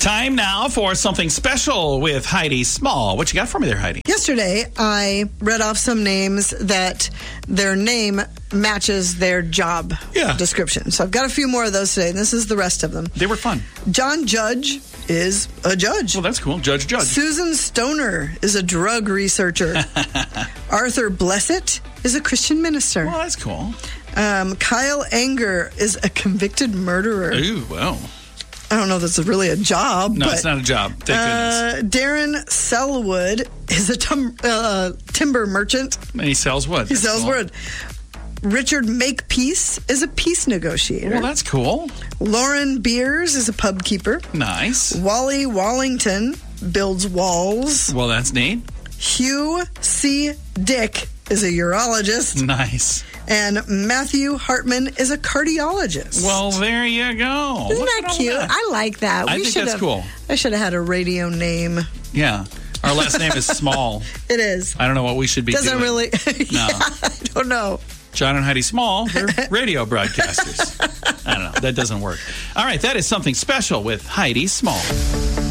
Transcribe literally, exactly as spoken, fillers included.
Time now for something special with Heidi Small. What you got for me there, Heidi? Yesterday, I read off some names that their name matches their job Yeah. description. So I've got a few more of those today, and this is the rest of them. They were fun. John Judge is a judge. Well, that's cool. Judge, judge. Susan Stoner is a drug researcher. Arthur Blessett is a Christian minister. Well, that's cool. Um, Kyle Anger is a convicted murderer. Ooh, well. I don't know if that's really a job. No, but, it's not a job. Thank uh, Darren Selwood is a tum- uh, timber merchant. goodness. And he sells wood. He That's sells cool. wood. Richard Makepeace is a peace negotiator. Well, that's cool. Lauren Beers is a pub keeper. Nice. Wally Wallington builds walls. Well, that's neat. Hugh C. Dick is a urologist. Nice. And Matthew Hartman is a cardiologist. Well, there you go. Isn't Look that at all cute? that. I like that. I we think should that's have, cool. I should have had a radio name. Yeah. Our last name is Small. It is. I don't know what we should be Doesn't doing. really. No. Yeah, I don't know. John and Heidi Small, they're radio broadcasters. I don't know. That doesn't work. All right, that is something special with Heidi Small.